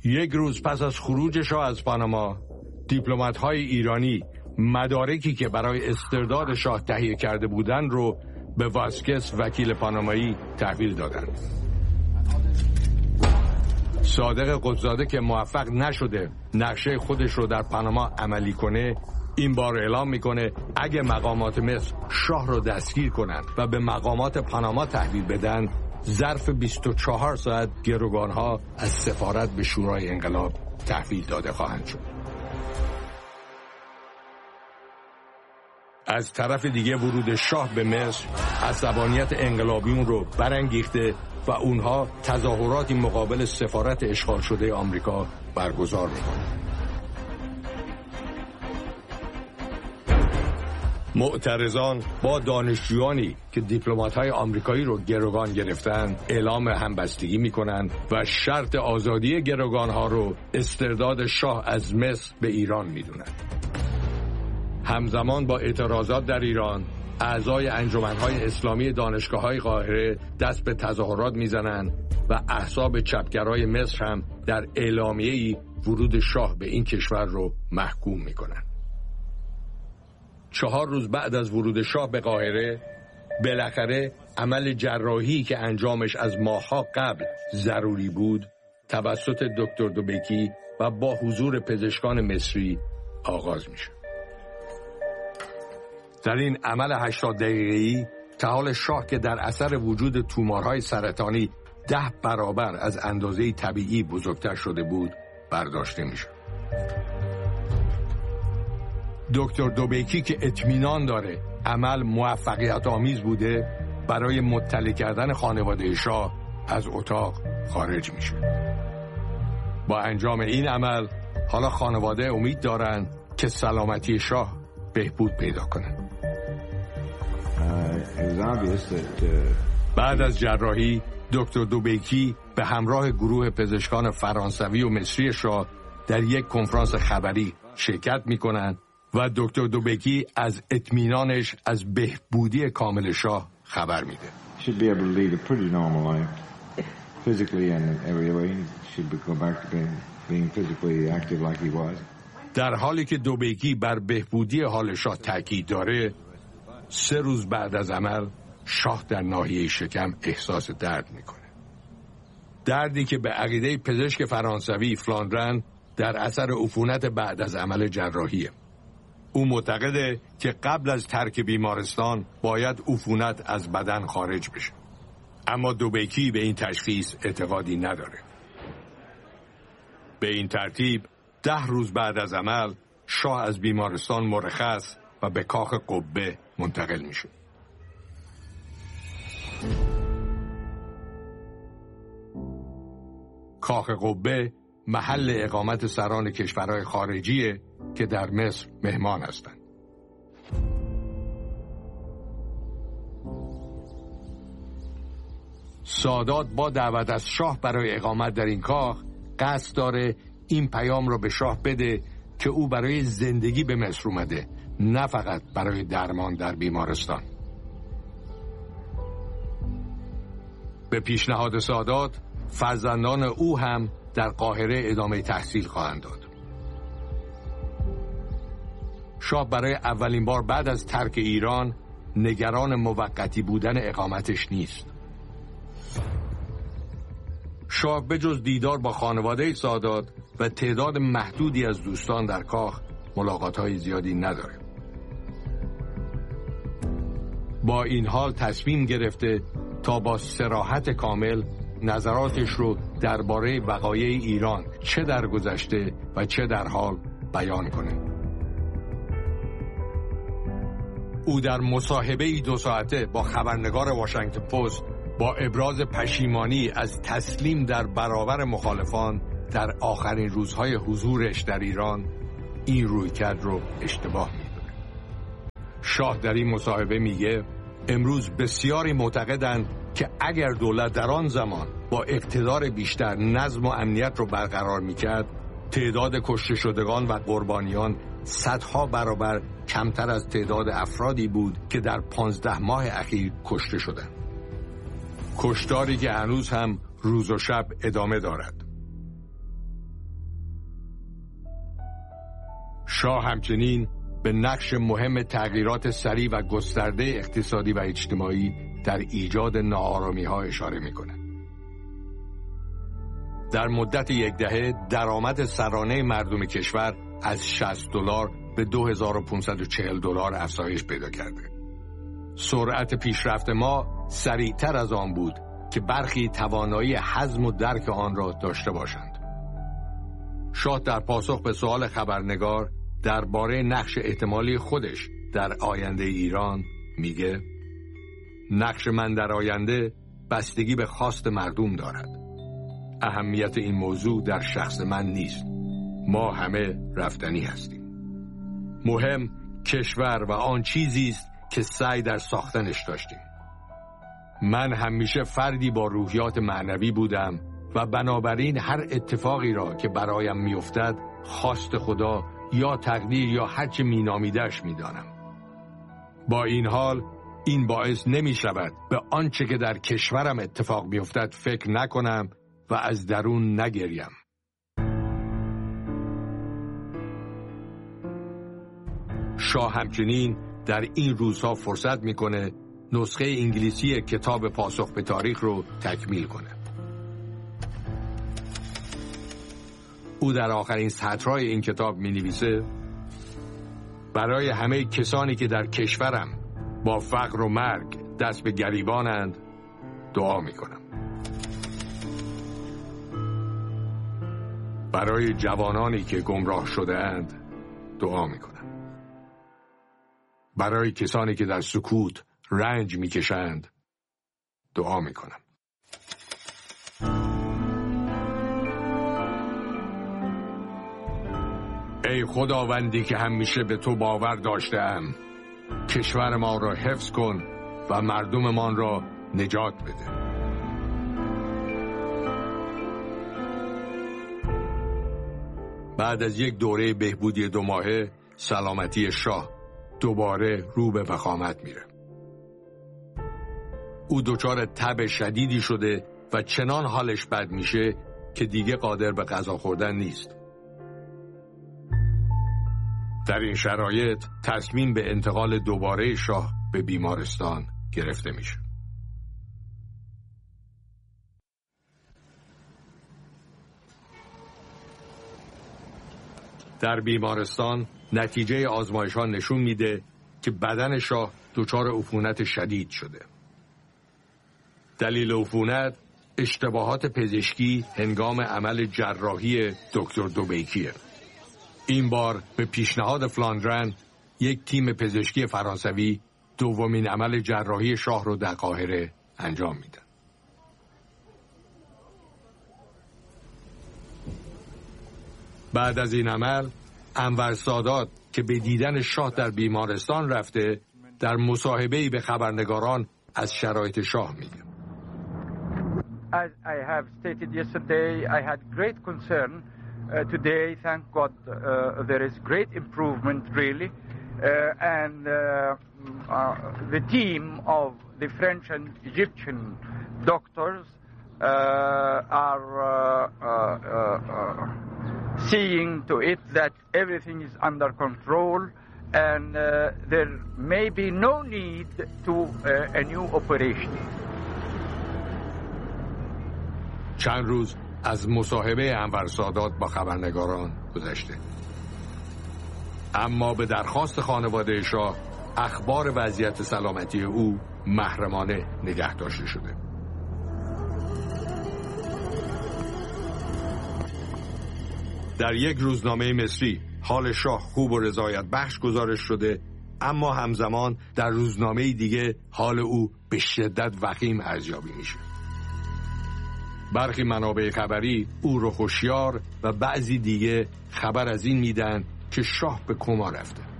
یک روز پس از خروج شاه از پاناما، دیپلمات‌های ایرانی مدارکی که برای استرداد شاه تهیه کرده بودند رو به واسکس وکیل پانامایی تحویل دادند. صادق قطب‌زاده که موفق نشده نقشه خودش رو در پاناما عملی کنه، این بار اعلام میکنه اگه مقامات مصر شاه رو دستگیر کنند و به مقامات پاناما تحویل بدن، ظرف 24 ساعت گروگانها از سفارت به شورای انقلاب تحویل داده خواهند شد. از طرف دیگه ورود شاه به مصر عصبانیت انقلابیون رو برانگیخته و اونها تظاهراتی مقابل سفارت اشغال شده آمریکا برگزار میکنند. معترضان با دانشجویانی که دیپلمات‌های آمریکایی رو گروگان گرفتن اعلام همبستگی میکنن و شرط آزادی گروگانها رو استرداد شاه از مصر به ایران میدونن. همزمان با اعتراضات در ایران، اعضای انجمن‌های اسلامی دانشگاه‌های قاهره دست به تظاهرات میزنن و احزاب چپگرای مصر هم در اعلامیه‌ای ورود شاه به این کشور رو محکوم میکنن. 4 روز بعد از ورود شاه به قاهره، بالاخره عمل جراحی که انجامش از ماه‌ها قبل ضروری بود توسط دکتر دوبکی و با حضور پزشکان مصری آغاز میشه. در این عمل 80 دقیقه‌ای طحال شاه که در اثر وجود تومارهای سرطانی 10 برابر از اندازه طبیعی بزرگتر شده بود برداشته میشه. دکتر دوبکی که اطمینان داره عمل موفقیت آمیز بوده، برای مطلع کردن خانواده شاه از اتاق خارج میشه. با انجام این عمل حالا خانواده امید دارن که سلامتی شاه بهبود پیدا کنه. بعد از جراحی دکتر دوبکی به همراه گروه پزشکان فرانسوی و مصری شاه در یک کنفرانس خبری شرکت میکنن و دکتر دوبکی از اطمینانش از بهبودی کامل شاه خبر میده. Should be able to lead a pretty normal life, physically and in every way. Should go back to being physically active like he was. در حالی که دوبکی بر بهبودی حال شاه تاکید داره، 3 روز بعد از عمل شاه در ناحیه شکم احساس درد میکنه. دردی که به عقیده پزشک فرانسوی فلاندرن در اثر عفونت بعد از عمل جراحیه. او معتقده که قبل از ترک بیمارستان باید عفونت از بدن خارج بشه. اما دوبکی به این تشخیص اعتقادی نداره. به این ترتیب 10 روز بعد از عمل شاه از بیمارستان مرخص و به کاخ قبه منتقل میشه. کاخ قبه محل اقامت سران کشورهای خارجیه که در مصر مهمان هستند. سادات با دعوت از شاه برای اقامت در این کاخ قصد داره این پیام رو به شاه بده که او برای زندگی به مصر اومده، نه فقط برای درمان در بیمارستان. به پیشنهاد سادات، فرزندان او هم در قاهره ادامه تحصیل خواهند داد. شاه برای اولین بار بعد از ترک ایران نگران موقتی بودن اقامتش نیست. شاه به جز دیدار با خانواده سادات و تعداد محدودی از دوستان در کاخ ملاقات‌های زیادی نداره. با این حال تصمیم گرفته تا با صراحت کامل نظراتش رو درباره وقایع ایران چه در گذشته و چه در حال بیان کنه. او در مصاحبه‌ای 2 ساعته با خبرنگار واشنگتن پست با ابراز پشیمانی از تسلیم در برابر مخالفان در آخرین روزهای حضورش در ایران این رویکرد رو اشتباه می‌دونه. شاه در این مصاحبه میگه امروز بسیاری معتقدند که اگر دولت در آن زمان با اقتدار بیشتر نظم و امنیت رو برقرار میکرد، تعداد کشته شدگان و قربانیان 100 برابر کمتر از تعداد افرادی بود که در 15 ماه اخیر کشته شدند. کشتاری که هنوز هم روز و شب ادامه دارد. شاه همچنین به نقش مهم تغییرات سریع و گسترده اقتصادی و اجتماعی در ایجاد ناآرامی‌ها اشاره می‌کند. در مدت یک دهه درآمد سرانه مردم کشور از $60 به $2540 افزایش پیدا کرده. سرعت پیشرفت ما سریعتر از آن بود که برخی توانایی هضم و درک آن را داشته باشند. شاه در پاسخ به سوال خبرنگار درباره نقش احتمالی خودش در آینده ایران میگه: نقش من در آینده بستگی به خواست مردم دارد. اهمیت این موضوع در شخص من نیست. ما همه رفتنی هستیم. مهم کشور و آن چیزی است که سعی در ساختنش داشتیم. من همیشه فردی با روحیات معنوی بودم و بنابراین هر اتفاقی را که برایم میافتد خواست خدا یا تقدیر یا هرچه مینامیدش میدانم. با این حال این باعث نمی شود به آنچه که در کشورم اتفاق میافتد فکر نکنم و از درون نگریم. شاه همچنین در این روزها فرصت میکنه نسخه انگلیسی کتاب پاسخ به تاریخ رو تکمیل کنه. او در آخرین سطرهای این کتاب می‌نویسه: برای همه کسانی که در کشورم با فقر و مرگ دست به گریبانند دعا میکنم. برای جوانانی که گمراه شده اند دعا میکنم. برای کسانی که در سکوت رنج میکشند دعا میکنم. ای خداوندی که همیشه به تو باور داشته‌ام، کشور ما را حفظ کن و مردممان را نجات بده. بعد از یک دوره بهبودی 2 ماهه سلامتی شاه دوباره رو به وخامت میره. او دچار تب شدیدی شده و چنان حالش بد میشه که دیگه قادر به غذا خوردن نیست. در این شرایط تصمیم به انتقال دوباره شاه به بیمارستان گرفته میشه. در بیمارستان نتیجه آزمایش‌ها نشون میده که بدن شاه دچار عفونت شدید شده. دلیل عفونت اشتباهات پزشکی هنگام عمل جراحی دکتر دوبیکیه. این بار به پیشنهاد فلاندرن یک تیم پزشکی فرانسوی دومین عمل جراحی شاه رو در قاهره انجام میدن. بعد از این عمل انور سادات که به دیدن شاه در بیمارستان رفته در مصاحبه‌ای به خبرنگاران از شرایط شاه میگه. As I have stated yesterday, I had great concern. Today, thank God, there is great improvement really. And the team of the French and Egyptian doctors are seeing to it that everything is under control and there may be no need to a new operation. چند روز از مصاحبه انور سادات با خبرنگاران گذشته، اما به درخواست خانواده شاه اخبار وضعیت سلامتی او محرمانه نگه داشته شده. در یک روزنامه مصری حال شاه خوب و رضایت بخش گزارش شده، اما همزمان در روزنامه دیگه حال او به شدت وخیم ارزیابی میشه. برخی منابع خبری او رو هوشیار و بعضی دیگه خبر از این میدن که شاه به کما رفته.